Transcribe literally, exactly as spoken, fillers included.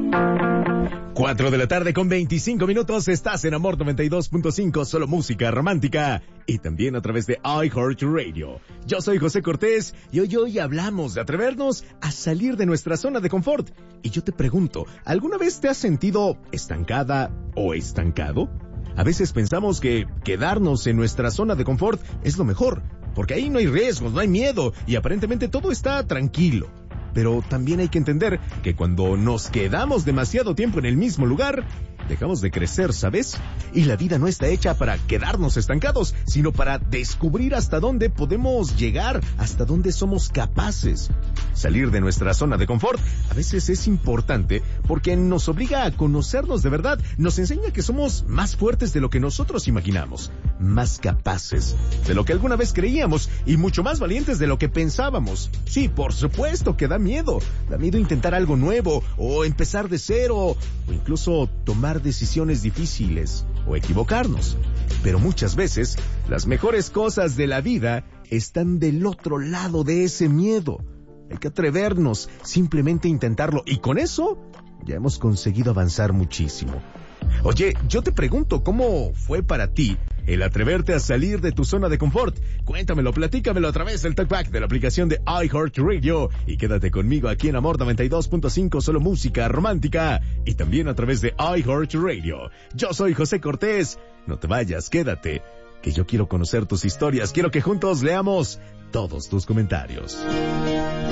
Cuatro de la tarde con veinticinco minutos, estás en Amor noventa y dos punto cinco, solo música romántica, y también a través de iHeartRadio. Yo soy José Cortés, y hoy, hoy hablamos de atrevernos a salir de nuestra zona de confort. Y yo te pregunto, ¿alguna vez te has sentido estancada o estancado? A veces pensamos que quedarnos en nuestra zona de confort es lo mejor, porque ahí no hay riesgos, no hay miedo, y aparentemente todo está tranquilo. Pero también hay que entender que cuando nos quedamos demasiado tiempo en el mismo lugar, dejamos de crecer, ¿sabes? Y la vida no está hecha para quedarnos estancados, sino para descubrir hasta dónde podemos llegar, hasta dónde somos capaces. Salir de nuestra zona de confort a veces es importante porque nos obliga a conocernos de verdad, nos enseña que somos más fuertes de lo que nosotros imaginamos, más capaces de lo que alguna vez creíamos y mucho más valientes de lo que pensábamos. Sí, por supuesto que da miedo, da miedo intentar algo nuevo o empezar de cero o incluso tomar decisiones difíciles o equivocarnos. Pero muchas veces las mejores cosas de la vida están del otro lado de ese miedo. Hay que atrevernos, simplemente intentarlo, y con eso ya hemos conseguido avanzar muchísimo. Oye, yo te pregunto, ¿cómo fue para ti el atreverte a salir de tu zona de confort? Cuéntamelo, platícamelo a través del Talkback de la aplicación de iHeartRadio, y quédate conmigo aquí en Amor noventa y dos punto cinco, solo música romántica, y también a través de iHeartRadio. Yo soy José Cortés, no te vayas, quédate, que yo quiero conocer tus historias, quiero que juntos leamos todos tus comentarios.